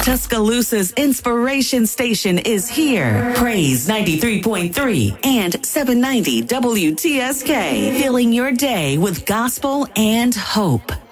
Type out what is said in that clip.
Tuscaloosa's inspiration station is here. Praise 93.3 and 790 WTSK. Filling your day with gospel and hope.